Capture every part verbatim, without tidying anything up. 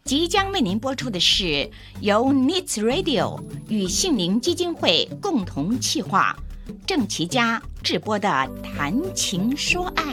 即将为您播出的是由 Needs Radio 与杏林基金会共同企划，郑琦家制播的《谈情说爱》。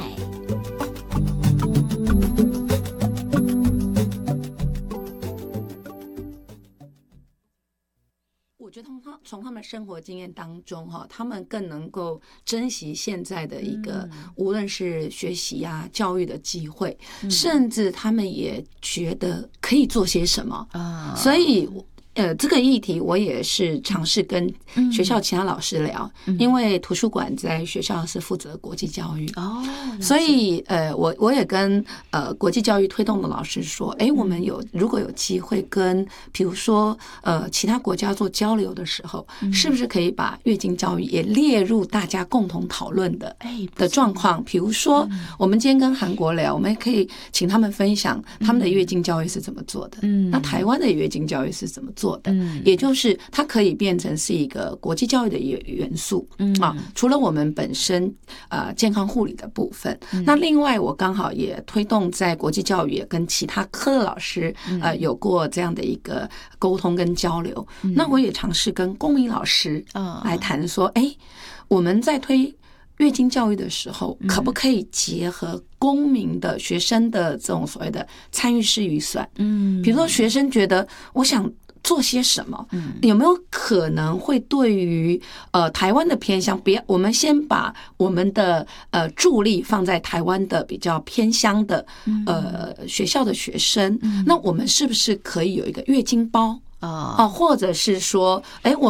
我觉得从他从他们生活经验当中哈，他们更能够珍惜现在的一个，无论是学习啊、教育的机会，甚至他们也觉得可以做些什么啊，所以。呃，这个议题我也是尝试跟学校其他老师聊，嗯、因为图书馆在学校是负责国际教育哦，所以呃，我我也跟呃国际教育推动的老师说，哎，我们有如果有机会跟比如说呃其他国家做交流的时候，嗯、是不是可以把月经教育也列入大家共同讨论的的状况？比如说，我们今天跟韩国聊，我们也可以请他们分享他们的月经教育是怎么做的，嗯，那台湾的月经教育是怎么做的？做的，也就是它可以变成是一个国际教育的元素啊。除了我们本身呃健康护理的部分，那另外我刚好也推动在国际教育也跟其他科的老师呃有过这样的一个沟通跟交流。那我也尝试跟公民老师来谈说，哎，我们在推月经教育的时候，可不可以结合公民的学生的这种所谓的参与式预算？嗯，比如说学生觉得我想做些什么？嗯，有没有可能会对于呃台湾的偏乡，别我们先把我们的呃助力放在台湾的比较偏乡的呃学校的学生，那我们是不是可以有一个月经包啊？或者是说，哎，我